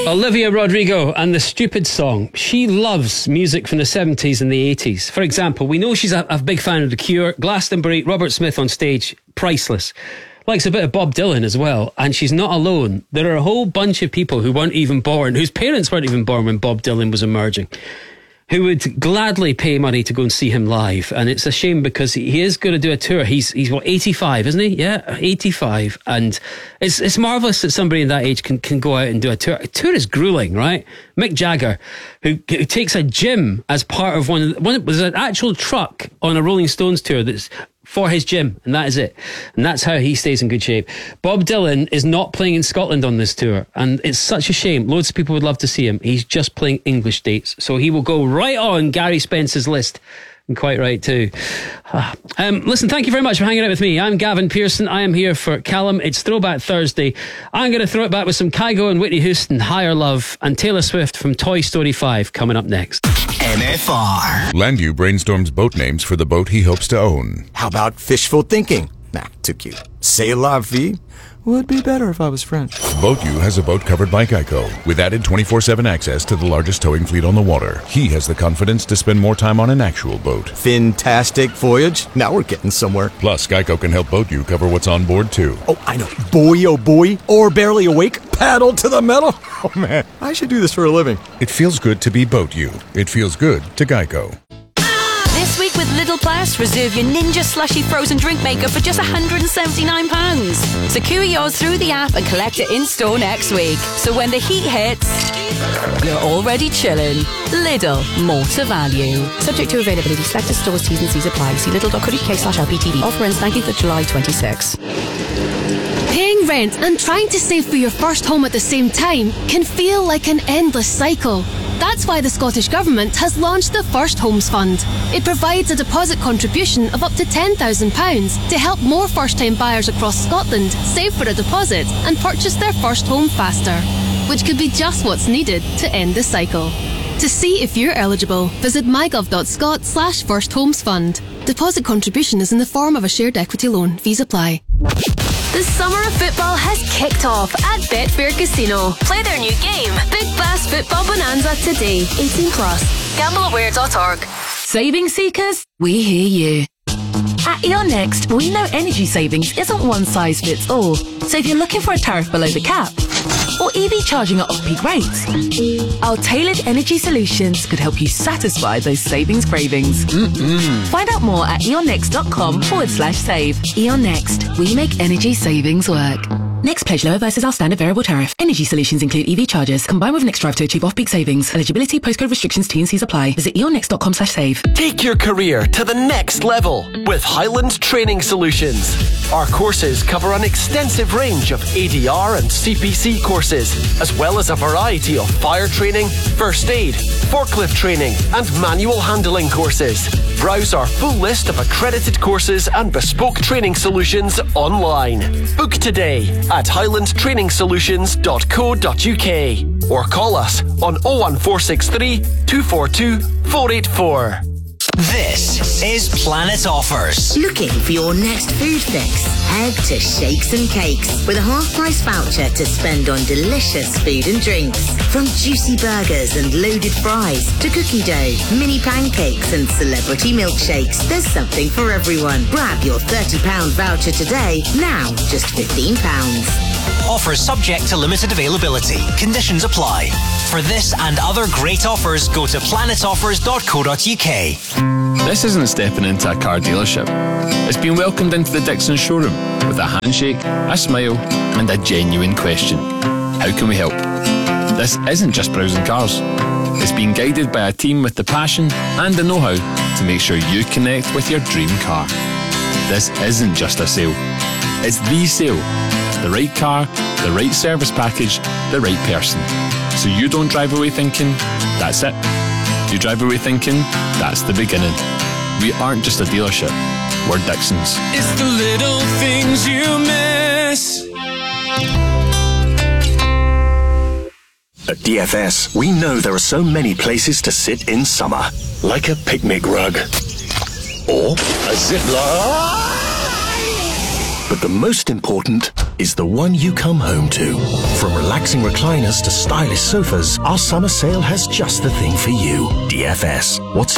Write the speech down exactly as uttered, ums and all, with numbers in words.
Olivia Rodrigo and the Stupid Song. She loves music from the seventies and the eighties. For example, we know she's a, a big fan of The Cure, Glastonbury, Robert Smith on stage, priceless. Likes a bit of Bob Dylan as well, and she's not alone. There are a whole bunch of people who weren't even born, whose parents weren't even born when Bob Dylan was emerging, who would gladly pay money to go and see him live. And it's a shame because he is going to do a tour. He's, he's what, eighty-five, isn't he? Yeah, eighty-five. And it's it's marvellous that somebody in that age can, can go out and do a tour. A tour is grueling, right? Mick Jagger, who, who takes a gym as part of one, of the, one was an actual truck on a Rolling Stones tour that's for his gym, and that is it. And that's how he stays in good shape. Bob Dylan is not playing in Scotland on this tour, and it's such a shame. Loads of people would love to see him. He's just playing English dates, so he will go right on Gary Spence's list. And quite right too. Um, listen, thank you very much for hanging out with me. I'm Gavin Pearson. I am here for Callum. It's Throwback Thursday. I'm going to throw it back with some Kygo and Whitney Houston, Higher Love, and Taylor Swift from Toy Story five coming up next. M F R. Landu brainstorms boat names for the boat he hopes to own. How about fishful thinking? Nah, too cute. C'est la vie would be better if I was French. BoatU has a boat covered by Geico with added twenty-four seven access to the largest towing fleet on the water. He has the confidence to spend more time on an actual boat. Fantastic voyage. Now we're getting somewhere. Plus, Geico can help BoatU cover what's on board too. Oh, I know. Boy, oh boy. Or barely awake. Paddle to the metal. Oh man, I should do this for a living. It feels good to be BoatU. It feels good to Geico. This week with Lidl Plus, reserve your Ninja Slushy frozen drink maker for just one hundred seventy-nine pounds. Secure yours through the app and collect it in store next week. So when the heat hits, you're already chilling. Lidl, more to value. Subject to availability, selected stores, T's and C's apply. See lidl.co.uk slash LPTV. Offer ends nineteenth of July twenty-six. Paying rent and trying to save for your first home at the same time can feel like an endless cycle. That's why the Scottish Government has launched the First Homes Fund. It provides a deposit contribution of up to ten thousand pounds to help more first-time buyers across Scotland save for a deposit and purchase their first home faster, which could be just what's needed to end the cycle. To see if you're eligible, visit mygov.scot slash first homes fund. Deposit contribution is in the form of a shared equity loan. Fees apply. The summer of football has kicked off at Betfair Casino. Play their new game, Big Bass Football Bonanza, today. eighteen plus. gamble aware dot org. Saving seekers, we hear you. At E O N Next, we know energy savings isn't one size fits all. So if you're looking for a tariff below the cap, or E V charging at off-peak rates, our tailored energy solutions could help you satisfy those savings cravings. Mm-mm. Find out more at eonnext.com forward slash save. E O N Next, we make energy savings work. Next pledge lower versus our standard variable tariff. Energy solutions include E V charges combined with Next Drive to achieve off-peak savings. Eligibility, postcode restrictions, T and C's apply. Visit eonnext.com slash save. Take your career to the next level with Highland Training Solutions. Our courses cover an extensive range of A D R and C P C courses, as well as a variety of fire training, first aid, forklift training, and manual handling courses. Browse our full list of accredited courses and bespoke training solutions online. Book today at highland training solutions dot co dot uk or call us on oh one four six three, two four two, four eight four. This is Planet Offers. Looking for your next food fix? Head to Shakes and Cakes with a half-price voucher to spend on delicious food and drinks. From juicy burgers and loaded fries to cookie dough, mini pancakes and celebrity milkshakes, there's something for everyone. Grab your thirty pound voucher today, now just fifteen pounds. Offers subject to limited availability. Conditions apply. For this and other great offers, go to planet offers dot co dot uk. This isn't stepping into a car dealership. It's been welcomed into the Dixon showroom with a handshake, a smile, and a genuine question. How can we help? This isn't just browsing cars. It's being guided by a team with the passion and the know-how to make sure you connect with your dream car. This isn't just a sale. It's the sale. The right car, the right service package, the right person. So you don't drive away thinking, that's it. You drive away thinking, that's the beginning. We aren't just a dealership, we're Dixons. It's the little things you miss. At D F S, we know there are so many places to sit in summer, like a picnic rug or a zip line. But the most important is the one you come home to. From relaxing recliners to stylish sofas, our summer sale has just the thing for you. D F S. What's